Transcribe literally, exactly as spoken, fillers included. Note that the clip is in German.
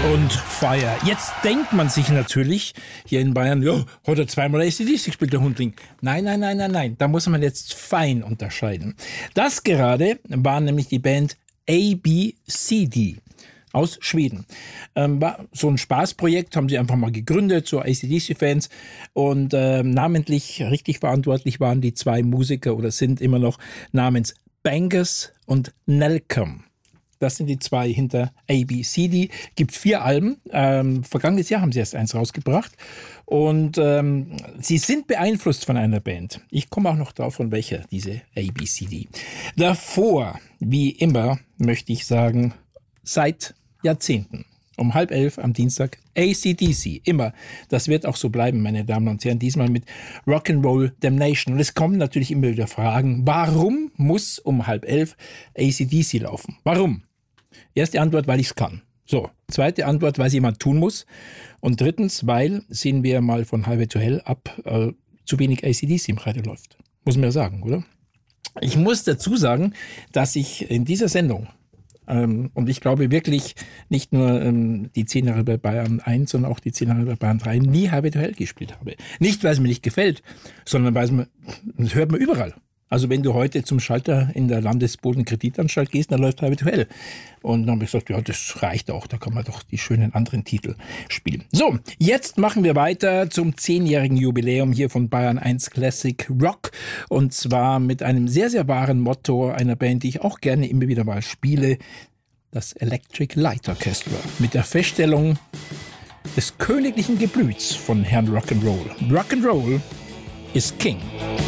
Und Fire. Jetzt denkt man sich natürlich hier in Bayern, ja, hat er zweimal A C D C gespielt, der Hundling. Nein, nein, nein, nein, nein. Da muss man jetzt fein unterscheiden. Das gerade war nämlich die Band A B C D aus Schweden. Ähm, war so ein Spaßprojekt, haben sie einfach mal gegründet, so A C D C-Fans. Und ähm, namentlich richtig verantwortlich waren die zwei Musiker oder sind immer noch namens Bangers und Nelcom. Das sind die zwei hinter A B C D. Gibt vier Alben. Ähm, vergangenes Jahr haben sie erst eins rausgebracht. Und ähm, sie sind beeinflusst von einer Band. Ich komme auch noch drauf, von welcher, diese A B C D. Davor, wie immer, möchte ich sagen, seit Jahrzehnten. Um halb elf am Dienstag A C D C. Immer. Das wird auch so bleiben, meine Damen und Herren. Diesmal mit Rock'n'Roll Damnation. Und es kommen natürlich immer wieder Fragen. Warum muss um halb elf A C D C laufen? Warum? Erste Antwort, weil ich es kann. So. Zweite Antwort, weil es jemand tun muss. Und drittens, weil, sehen wir mal von Highway to Hell ab, äh, zu wenig A C D C im Radio läuft. Muss man ja sagen, oder? Ich muss dazu sagen, dass ich in dieser Sendung Ähm, und ich glaube wirklich nicht nur ähm, die zehn Jahre bei Bayern eins, sondern auch die zehn Jahre bei Bayern drei nie Highway to Hell gespielt habe. Nicht, weil es mir nicht gefällt, sondern weil es mir, das hört man überall. Also wenn du heute zum Schalter in der Landesbodenkreditanstalt gehst, dann läuft Highway to Hell. Und dann habe ich gesagt, ja, das reicht auch, da kann man doch die schönen anderen Titel spielen. So, jetzt machen wir weiter zum zehnjährigen Jubiläum hier von Bayern eins Classic Rock. Und zwar mit einem sehr, sehr wahren Motto einer Band, die ich auch gerne immer wieder mal spiele, das Electric Light Orchestra. Mit der Feststellung des königlichen Geblüts von Herrn Rock'n'Roll. Rock'n'Roll ist King.